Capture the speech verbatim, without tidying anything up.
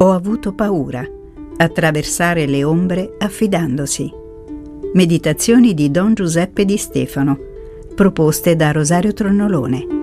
Ho avuto paura. Attraversare le ombre affidandosi. Meditazioni di Don Giuseppe Di Stefano, proposte da Rosario Tronnolone.